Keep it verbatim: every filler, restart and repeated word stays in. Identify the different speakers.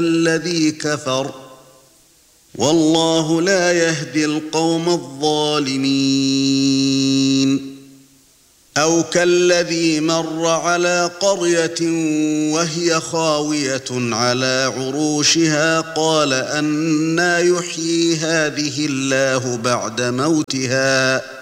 Speaker 1: الذي كفر والله لا يهدي القوم الظالمين أو كالذي مر على قرية وهي خاوية على عروشها قال أنى يحيي هذه الله بعد موتها